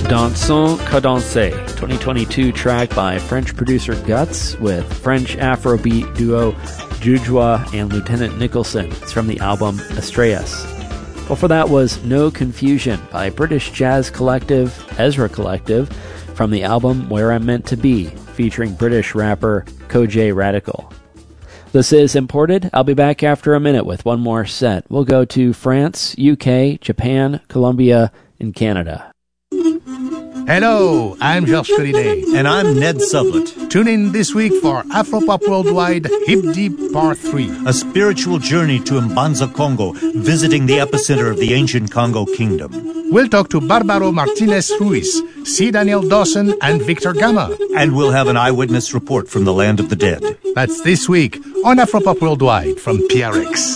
Dansons Cadencés, 2022 track by French producer Guts with French Afrobeat duo Jujua and Lieutenant Nicholson. It's from the album Estrellas. Before that was No Confusion by British jazz collective Ezra Collective from the album Where I'm Meant to Be, featuring British rapper Kojay Radical. This is Imported. I'll be back after a minute with one more set. We'll go to France, UK, Japan, Colombia, and Canada. Hello, I'm Georges Collinet. And I'm Ned Sublett. Tune in this week for Afropop Worldwide Hip Deep Part 3. A spiritual journey to Mbanza, Congo, visiting the epicenter of the ancient Congo Kingdom. We'll talk to Barbaro Martinez Ruiz, C. Daniel Dawson, and Victor Gama. And we'll have an eyewitness report from the land of the dead. That's this week on Afropop Worldwide from PRX.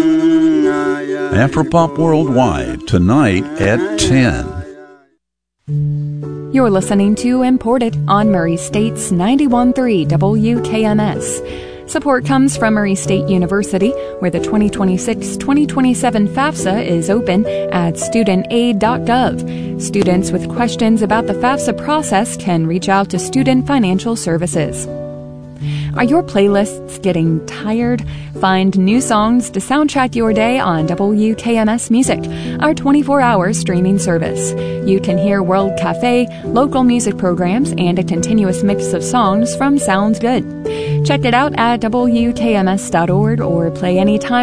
Afropop Worldwide, tonight at 10. You're listening to Imported on Murray State's 91.3 WKMS. Support comes from Murray State University, where the 2026-2027 FAFSA is open at studentaid.gov. Students with questions about the FAFSA process can reach out to Student Financial Services. Are your playlists getting tired? Find new songs to soundtrack your day on WKMS Music, our 24-hour streaming service. You can hear World Cafe, local music programs, and a continuous mix of songs from Sounds Good. Check it out at WKMS.org or play anytime